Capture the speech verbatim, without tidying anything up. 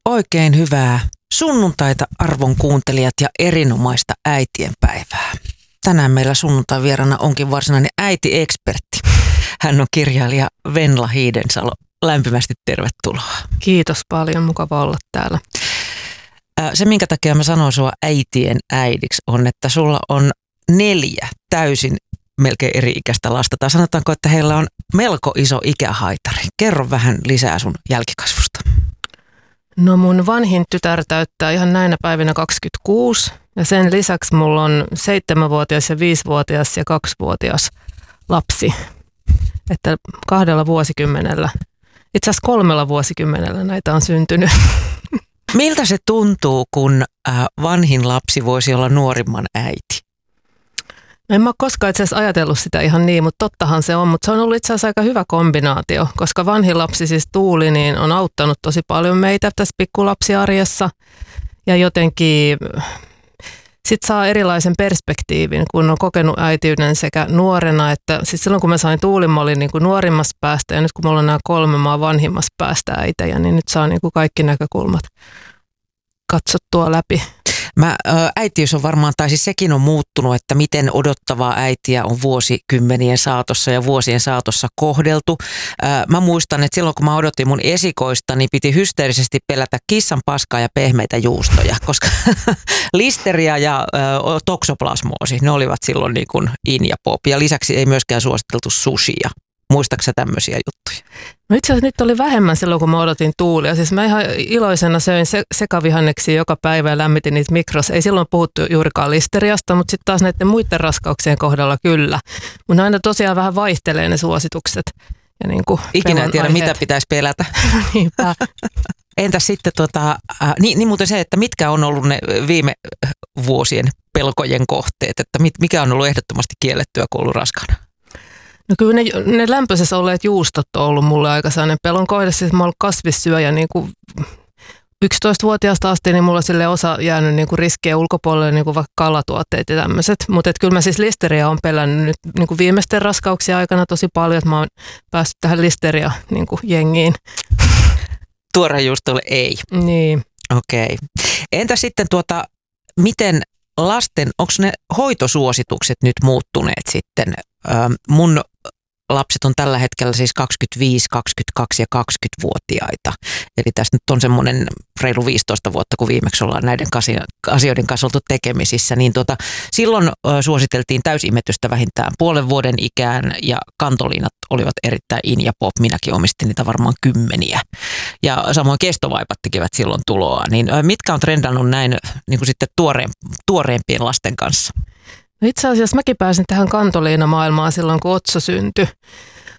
Oikein hyvää sunnuntaita arvon kuuntelijat ja erinomaista äitienpäivää. Tänään meillä sunnuntai vierana onkin varsinainen äitiekspertti. Hän on kirjailija Venla Hiidensalo. Lämpimästi tervetuloa. Kiitos paljon, mukava olla täällä. Se, minkä takia mä sanon sua äitien äidiksi, on, että sulla on neljä täysin melkein eri-ikäistä lasta. Tai sanotaanko, että heillä on melko iso ikähaitari. Kerro vähän lisää sun jälkikasvusta. No mun vanhin tytär täyttää ihan näinä päivinä kaksikymmentäkuusi ja sen lisäksi mulla on seitsemänvuotias ja viisivuotias ja kaksivuotias lapsi. Että kahdella vuosikymmenellä, itse asiassa kolmella vuosikymmenellä näitä on syntynyt. Miltä se tuntuu, kun vanhin lapsi voisi olla nuorimman äiti? En mä ole koskaan itse asiassa ajatellut sitä ihan niin, mutta tottahan se on. Mutta se on ollut itse asiassa aika hyvä kombinaatio, koska vanhin lapsi siis Tuuli niin on auttanut tosi paljon meitä tässä pikkulapsiarjessa. Ja jotenkin sit saa erilaisen perspektiivin, kun on kokenut äitiyden sekä nuorena, että siis silloin kun mä sain Tuulin, mä olin niin kuin nuorimmasta päästä ja nyt kun mulla on nämä kolme, mä oon vanhimmasta päästä äitejä, niin nyt saa niin kuin kaikki näkökulmat katsottua läpi. Mä, äitiys on varmaan, tai siis sekin on muuttunut, että miten odottavaa äitiä on vuosikymmenien saatossa ja vuosien saatossa kohdeltu. Mä muistan, että silloin kun mä odotin mun esikoista, niin piti hysteerisesti pelätä kissan paskaa ja pehmeitä juustoja, koska listeria ja toksoplasmoosi, ne olivat silloin niin kuin in ja pop. Ja lisäksi ei myöskään suositeltu sushia. Muistaaksä tämmöisiä juttuja? No itse asiassa nyt oli vähemmän silloin, kun mä odotin Tuulia. Siis mä ihan iloisena söin se, sekavihanneksia joka päivä ja lämmitin niitä mikrossa. Ei silloin puhuttu juurikaan listeriasta, mutta sitten taas näiden muiden raskauksien kohdalla kyllä. Mutta aina tosiaan vähän vaihtelee ne suositukset. Ja niin kuin ikinä en tiedä, aiheet. Mitä pitäisi pelätä. Niinpä. Entäs sitten, tota, äh, niin, niin muuten se, että mitkä on ollut ne viime vuosien pelkojen kohteet, että mit, mikä on ollut ehdottomasti kiellettyä, kun ollut raskaana? No kyllä ne, ne lämpöisessä olleet juustot on ollut mulle aika sellainen pelon kohde. Siis mä oon ollut kasvissyöjä niin kuin yksitoistavuotiaasta asti, niin mulla on sille osa jäänyt niin kuin riskejä ulkopuolelle, niin kuin vaikka kalatuotteet ja tämmöiset. Mutta kyllä mä siis listeriä on pelännyt nyt niin kuin viimeisten raskauksien aikana tosi paljon, että mä oon päässyt tähän listeria niin kuin jengiin. Tuorejuustolle ei. Niin. Okei. Okay. Entä sitten tuota, miten lasten, onko ne hoitosuositukset nyt muuttuneet sitten? Mun lapset on tällä hetkellä siis kaksikymmentäviisi, kaksikymmentäkaksi ja kaksikymmentävuotiaita. Eli tästä nyt on semmoinen reilu viisitoista vuotta, kun viimeksi ollaan näiden asioiden kanssa oltu tekemisissä. Niin tuota, silloin suositeltiin täysimetystä vähintään puolen vuoden ikään ja kantoliinat olivat erittäin in ja pop. Minäkin omistin niitä varmaan kymmeniä. Ja samoin kestovaipat tekevät silloin tuloa. Niin mitkä on trendannut näin niin kuin sitten tuoreen, tuoreempien lasten kanssa? No itse asiassa mäkin pääsin tähän kantoliinamaailmaan silloin, kun Otso syntyi.